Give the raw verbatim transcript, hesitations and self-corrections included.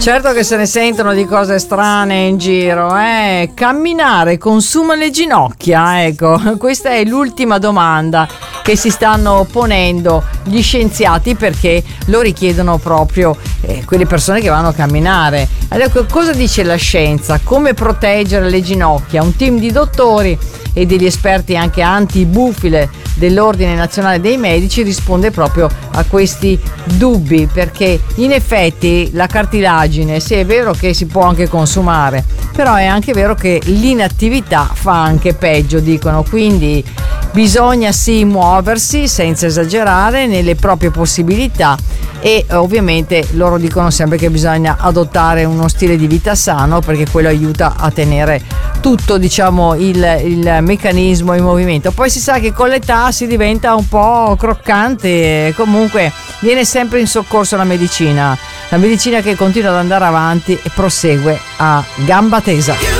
Certo che se ne sentono di cose strane in giro, eh? Camminare consuma le ginocchia, ecco, questa è l'ultima domanda che si stanno ponendo gli scienziati, perché lo richiedono proprio eh, quelle persone che vanno a camminare. Allora, cosa dice la scienza? Come proteggere le ginocchia? Un team di dottori e degli esperti anche antibufile dell'Ordine Nazionale dei Medici risponde proprio a questi dubbi, perché in effetti la cartilagine, sì, è vero che si può anche consumare, però è anche vero che l'inattività fa anche peggio, dicono, quindi bisogna sì muoversi senza esagerare nelle proprie possibilità, e ovviamente loro dicono sempre che bisogna adottare uno stile di vita sano, perché quello aiuta a tenere tutto, diciamo, il, il meccanismo in movimento. Poi si sa che con l'età si diventa un po' croccante, e comunque viene sempre in soccorso la medicina, la medicina che continua ad andare avanti e prosegue a gamba tesa.